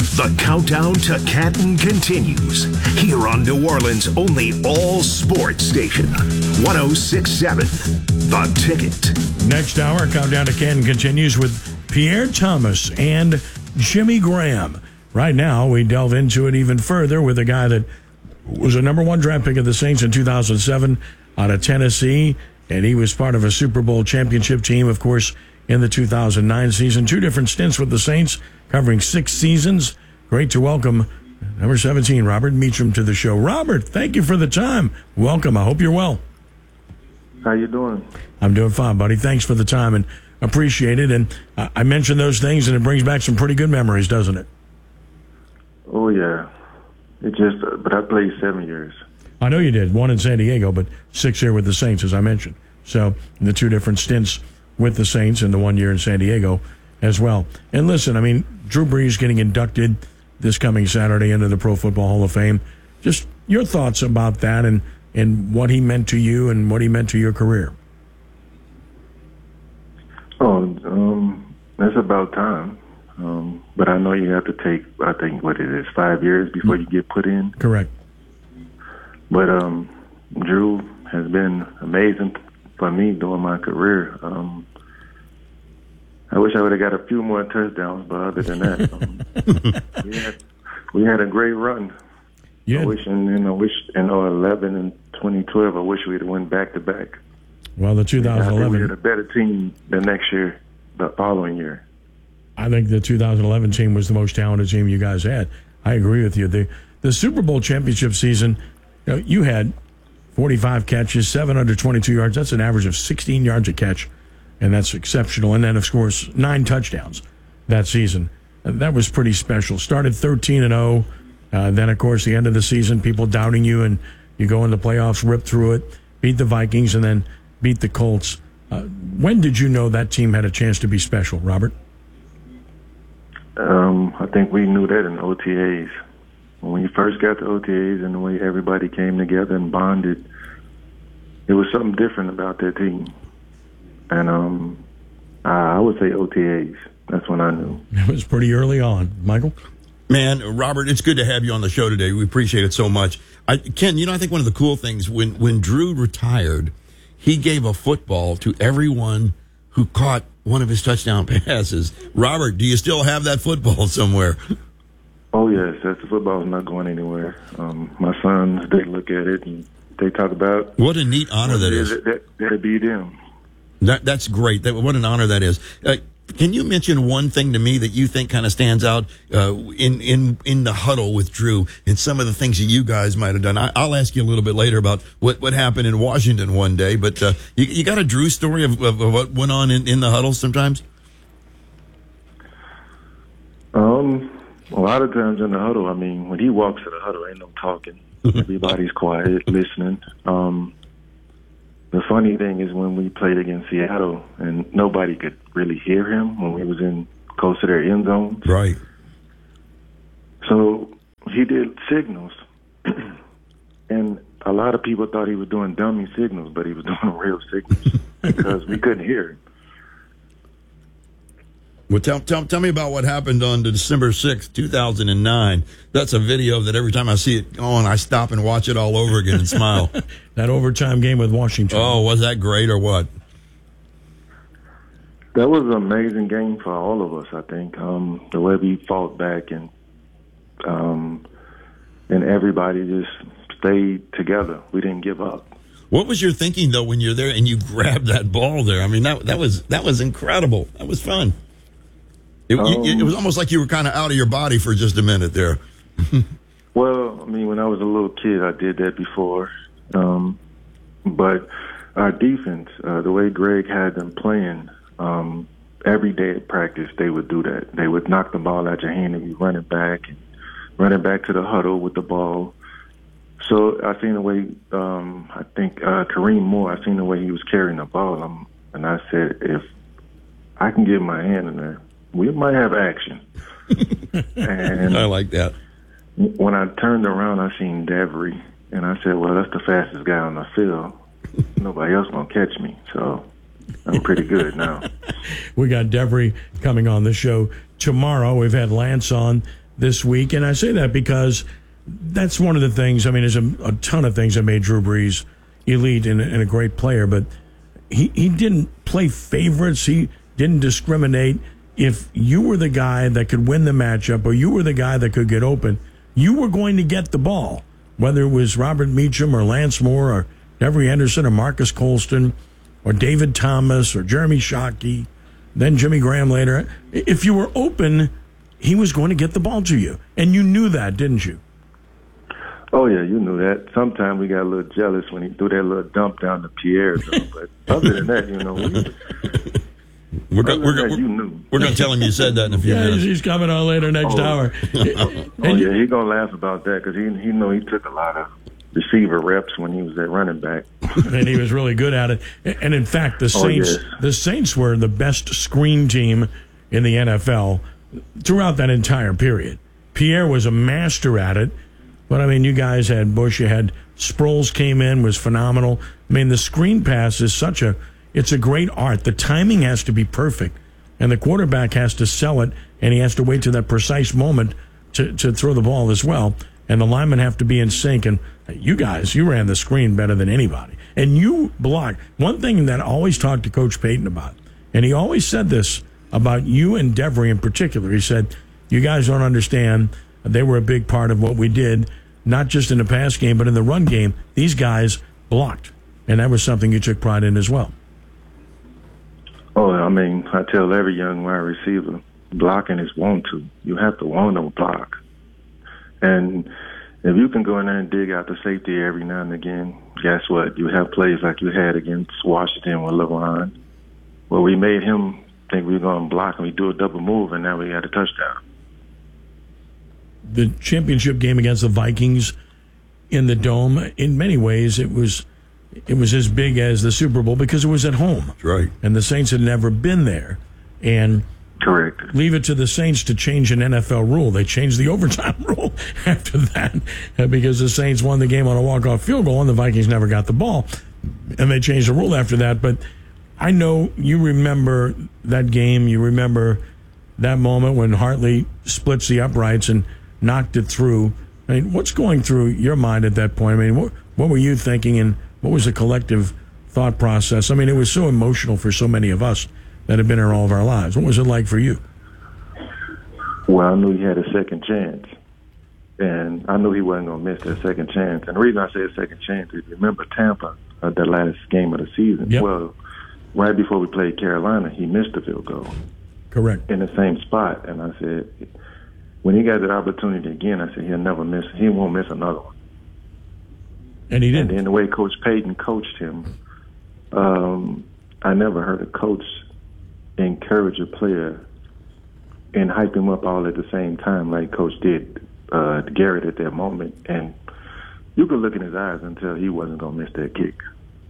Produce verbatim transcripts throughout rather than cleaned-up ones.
The countdown to Canton continues here on New Orleans' only all-sports station, one oh six point seven, The Ticket. Next hour, countdown to Canton continues with Pierre Thomas and Jimmy Graham. Right now, we delve into it even further with a guy that was a number one draft pick of the Saints in two thousand seven out of Tennessee, and he was part of a Super Bowl championship team, of course, in the two thousand nine season. Two different stints with the Saints, covering six seasons. Great to welcome number seventeen, Robert Meacham, to the show. Robert, thank you for the time. Welcome. I hope you're well. How you doing? I'm doing fine, buddy. Thanks for the time and appreciate it. And I mentioned those things, and it brings back some pretty good memories, doesn't it? Oh, yeah. It just, uh, but I played seven years. I know you did. One in San Diego, but six here with the Saints, as I mentioned. So the two different stints with the Saints and the one year in San Diego as well. And listen, I mean, Drew Brees getting inducted this coming Saturday into the Pro Football Hall of Fame. Just your thoughts about that and, and what he meant to you and what he meant to your career. Oh, um, that's about time. Um, but I know you have to take, I think, what it is, five years before you get put in. Correct. But um, Drew has been amazing for me during my career. Um, I wish I would have got a few more touchdowns, but other than that, um, we, had, we had a great run. Yeah. I wish, in, in, I wish in oh eleven and twenty twelve, I wish we'd have went back to back. Well, the two thousand eleven, we had a better team the next year, the following year. I think the two thousand eleven team was the most talented team you guys had. I agree with you. The the Super Bowl championship season, you know, you had forty-five catches, seven hundred twenty-two yards. That's an average of sixteen yards a catch, and that's exceptional. And then, of course, nine touchdowns that season. That was pretty special. Started thirteen and oh. Uh, then, of course, the end of the season, people doubting you, and you go in the playoffs, rip through it, beat the Vikings, and then beat the Colts. Uh, when did you know that team had a chance to be special, Robert? Um, I think we knew that in O T As. When we first got to O T As and the way everybody came together and bonded, it was something different about that team. And um, I would say O T As. That's when I knew. It was pretty early on. Michael? Man, Robert, it's good to have you on the show today. We appreciate it so much. I, Ken, you know, I think one of the cool things, when, when Drew retired, he gave a football to everyone who caught one of his touchdown passes. Robert, do you still have that football somewhere? Oh, yes. That football's not going anywhere. Um, my sons, they look at it and they talk about... What a neat honor that is. That, that, that'd be them. That, that's great. That, what an honor that is. Uh, Can you mention one thing to me that you think kind of stands out uh, in in in the huddle with Drew and some of the things that you guys might have done? I, I'll ask you a little bit later about what, what happened in Washington one day, but uh, you, you got a Drew story of, of, of what went on in, in the huddle sometimes? Um, a lot of times in the huddle, I mean, when he walks to the huddle, ain't no talking. Everybody's quiet, listening. Um, The funny thing is when we played against Seattle and nobody could really hear him when we was in close to their end zones. Right. So he did signals. And a lot of people thought he was doing dummy signals, but he was doing real signals because we couldn't hear him. Well, tell, tell, tell me about what happened on December sixth, two thousand nine. That's a video that every time I see it on, I stop and watch it all over again and smile. That overtime game with Washington. Oh, was that great or what? That was an amazing game for all of us, I think. Um, the way we fought back and um, and everybody just stayed together. We didn't give up. What was your thinking, though, when you're there and you grabbed that ball there? I mean, that that was that was incredible. That was fun. It, um, it, it was almost like you were kind of out of your body for just a minute there. Well, I mean, when I was a little kid, I did that before. Um, but our defense, uh, the way Greg had them playing, um, every day at practice, they would do that. They would knock the ball out your hand and be running back, and running back to the huddle with the ball. So I seen the way, um, I think uh, Kareem Moore, I seen the way he was carrying the ball. Um, and I said, if I can get my hand in there, we might have action. And I like that. When I turned around, I seen Devery, and I said, well, that's the fastest guy on the field. Nobody else going to catch me, so I'm pretty good now. We got Devery coming on the show tomorrow. We've had Lance on this week. And I say that because that's one of the things. I mean, there's a, a ton of things that made Drew Brees elite and, and a great player, but he, he didn't play favorites. He didn't discriminate. If you were the guy that could win the matchup or you were the guy that could get open, you were going to get the ball, whether it was Robert Meacham or Lance Moore or Devery Henderson or Marcus Colston or David Thomas or Jeremy Shockey, then Jimmy Graham later. If you were open, he was going to get the ball to you. And you knew that, didn't you? Oh, yeah, you knew that. Sometimes we got a little jealous when he threw that little dump down to Pierre. Though. But other than that, you know, we, we're going we're, that, we're, you knew. We're going to tell him you said that in a few yeah, minutes. He's coming on later next oh. hour. oh, yeah, he's going to laugh about that because he, he know he took a lot of receiver reps when he was at running back. And he was really good at it. And in fact, the Saints, oh, yes. the Saints were the best screen team in the N F L throughout that entire period. Pierre was a master at it. But, I mean, you guys had Bush, you had Sproles came in, was phenomenal. I mean, the screen pass is such a, it's a great art. The timing has to be perfect. And the quarterback has to sell it, and he has to wait to that precise moment to, to throw the ball as well. And the linemen have to be in sync. And you guys, you ran the screen better than anybody. And you blocked. One thing that I always talked to Coach Payton about, and he always said this about you and Devery in particular. He said, you guys don't understand. They were a big part of what we did, not just in the pass game, but in the run game. These guys blocked, and that was something you took pride in as well. Oh, I mean, I tell every young wide receiver, blocking is want to. You have to want to block. And if you can go in there and dig out the safety every now and again, guess what? You have plays like you had against Washington with LeBron, where we made him think we were going to block, and we do a double move, and now we had a touchdown. The championship game against the Vikings in the Dome, in many ways, it was it was as big as the Super Bowl because it was at home. That's right. And the Saints had never been there. And correct. Leave it to the Saints to change an N F L rule. They changed the overtime rule after that because the Saints won the game on a walk-off field goal and the Vikings never got the ball. And they changed the rule after that. But I know you remember that game. You remember that moment when Hartley splits the uprights and knocked it through. I mean, what's going through your mind at that point? I mean, what, what were you thinking, and what was the collective thought process? I mean, it was so emotional for so many of us that have been here all of our lives. What was it like for you? Well, I knew he had a second chance, and I knew he wasn't going to miss that second chance. And the reason I say a second chance is, remember Tampa, uh, the last game of the season? Yep. Well, right before we played Carolina, he missed the field goal. Correct. In the same spot, and I said, when he got that opportunity again, I said he'll never miss. He won't miss another one. And he didn't. And then the way Coach Payton coached him, um, I never heard a coach encourage a player and hype him up all at the same time like Coach did uh, Garrett at that moment. And you could look in his eyes and tell he wasn't going to miss that kick.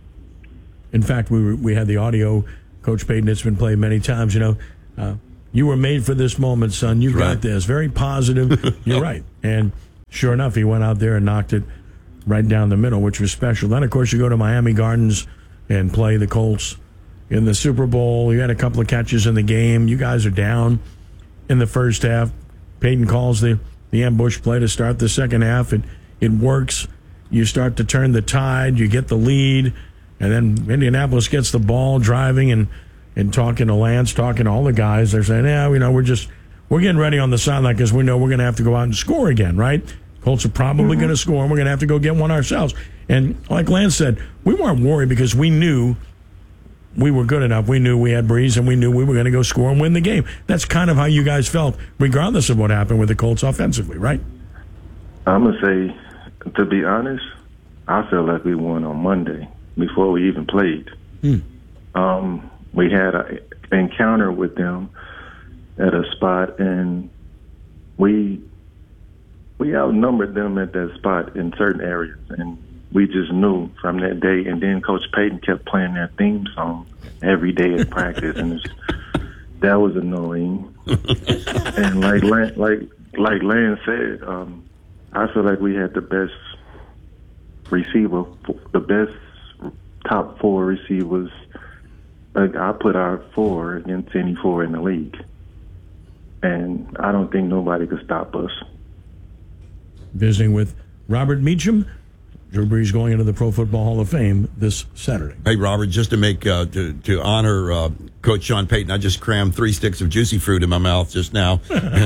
In fact, we were, we had the audio. Coach Payton, it's been played many times. You know, uh, you were made for this moment, son. You got right. this. Very positive. You're right. And sure enough, he went out there and knocked it right down the middle, which was special. Then, of course, you go to Miami Gardens and play the Colts in the Super Bowl. You had a couple of catches in the game. You guys are down in the first half. Payton calls the, the ambush play to start the second half. It, it works. You start to turn the tide. You get the lead. And then Indianapolis gets the ball, driving and, and talking to Lance, talking to all the guys. They're saying, yeah, you know, we're just we're getting ready on the sideline because we know we're going to have to go out and score again, right? Colts are probably mm-hmm. going to score, and we're going to have to go get one ourselves. And like Lance said, we weren't worried because we knew we were good enough. We knew we had Brees, and we knew we were going to go score and win the game. That's kind of how you guys felt, regardless of what happened with the Colts offensively, right? I'm going to say, to be honest, I felt like we won on Monday before we even played. Hmm. Um, we had an encounter with them at a spot, and we we outnumbered them at that spot in certain areas, and we just knew from that day. And then Coach Payton kept playing their theme song every day at practice, and it's, that was annoying. And like Lan, like like Lance said, um, I feel like we had the best receiver, the best top four receivers. Like I put our four against any four in the league. and I don't think nobody could stop us. Visiting with Robert Meacham. Drew Brees going into the Pro Football Hall of Fame this Saturday. Hey, Robert, just to make uh, to to honor uh, Coach Sean Payton, I just crammed three sticks of juicy fruit in my mouth just now.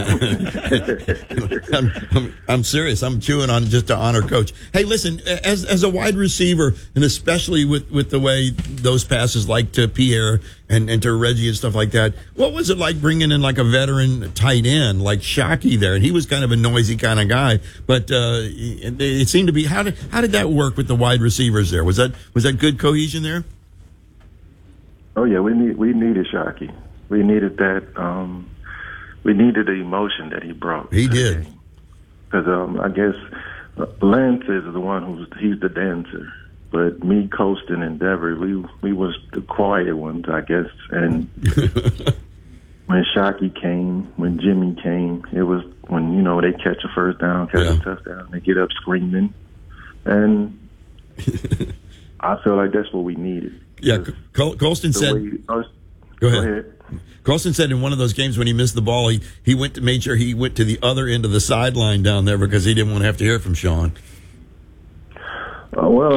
I'm, I'm, I'm serious. I'm chewing on just to honor Coach. Hey, listen, as as a wide receiver, and especially with, with the way those passes, like to Pierre and, and to Reggie and stuff like that, what was it like bringing in like a veteran tight end like Shockey there? And he was kind of a noisy kind of guy, but uh, it, it seemed to be. How did how did that work with the wide receivers there? Was that was that good cohesion there? Oh yeah, we need we needed Shockey. We needed that. Um, we needed the emotion that he brought. He did. Because um, I guess Lance is the one who's he's the dancer, but me, Colston, and Dever, we we was the quiet ones, I guess. And when Shockey came, when Jimmy came, it was when you know they catch a first down, catch yeah. a touchdown, they get up screaming, and I feel like that's what we needed. Yeah, Col- Colston said. Way, uh, go ahead. Go ahead. Colston said in one of those games when he missed the ball, he, he went to made sure he went to the other end of the sideline down there because he didn't want to have to hear from Sean. Uh, well,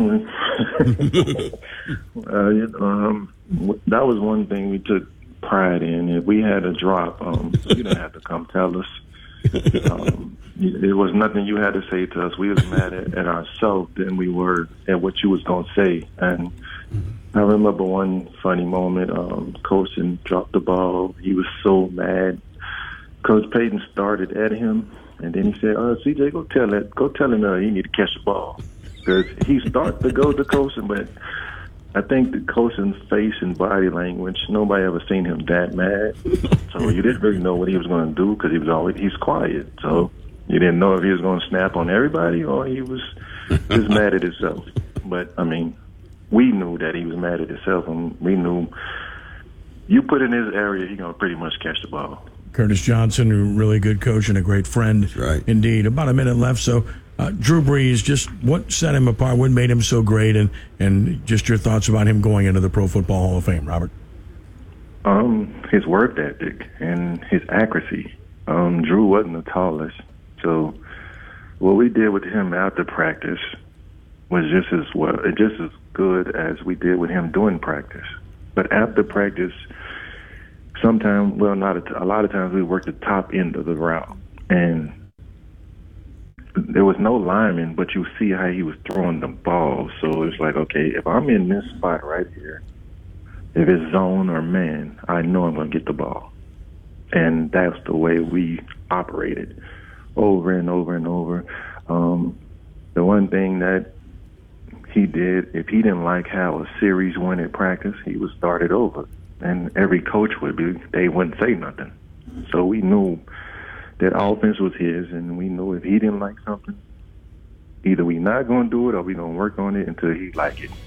uh, you know, um, that was one thing we took pride in. If we had a drop, um, you didn't have to come tell us. Um, it was nothing you had to say to us. We was mad at, at ourselves than we were at what you was going to say. And I remember one funny moment. Um, Colston dropped the ball. He was so mad. Coach Payton started at him, and then he said, uh, C J, go tell that, go tell him uh, he need to catch the ball. Because he started to go to Colston, but I think the Colston's face and body language, nobody ever seen him that mad. So you didn't really know what he was going to do because he was always he's quiet. So you didn't know if he was going to snap on everybody or he was just mad at himself. But I mean, we knew that he was mad at himself, and we knew you put in his area, he's going to pretty much catch the ball. Curtis Johnson, a really good coach and a great friend. That's right. Indeed. About a minute left. So, uh, Drew Brees, just what set him apart? What made him so great? And, and just your thoughts about him going into the Pro Football Hall of Fame, Robert? Um, his work ethic and his accuracy. Um, Drew wasn't the tallest. So what we did with him after practice was just as well, just as good as we did with him during practice. But after practice, sometimes, well, not a, a lot of times we worked the top end of the route, and there was no lineman, but you see how he was throwing the ball. So it's like, okay, if I'm in this spot right here, if it's zone or man, I know I'm going to get the ball. And that's the way we operated over and over and over. Um, the one thing that he did, if he didn't like how a series went at practice, he would start it over. And every coach would be, they wouldn't say nothing. So we knew that offense was his, and we knew if he didn't like something, either we not going to do it or we going to work on it until he like it.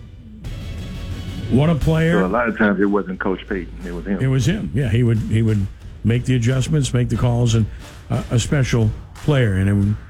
What a player. So a lot of times it wasn't Coach Payton, it was him. It was him. Yeah, he would he would make the adjustments, make the calls, and uh, a special player. And it would,